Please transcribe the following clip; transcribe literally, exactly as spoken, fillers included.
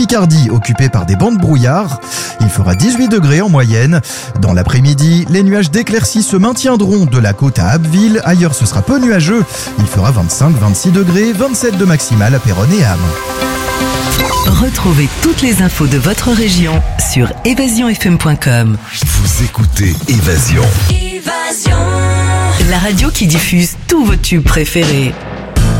Picardie, occupée par des bancs de brouillard. Il fera dix-huit degrés en moyenne. Dans l'après-midi, les nuages d'éclaircies se maintiendront de la côte à Abbeville. Ailleurs, ce sera peu nuageux. Il fera vingt-cinq à vingt-six degrés, vingt-sept de maximale à Péronne et Ham. Retrouvez toutes les infos de votre région sur évasion f m point com. Vous écoutez Évasion. Évasion. La radio qui diffuse tous vos tubes préférés.